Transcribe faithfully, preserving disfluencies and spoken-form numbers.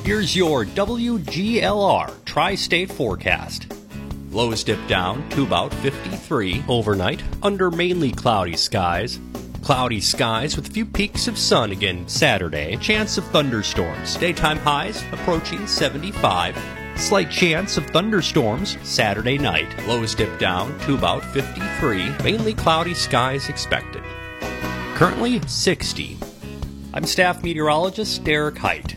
Here's your W G L R Tri-State forecast. Lows dip down to about fifty-three overnight under mainly cloudy skies. Cloudy skies with a few peaks of sun again Saturday. Chance of thunderstorms. Daytime highs approaching seventy-five. Slight chance of thunderstorms Saturday night. Lows dip down to about fifty-three. Mainly cloudy skies expected. Currently sixty. I'm staff meteorologist Derek Height.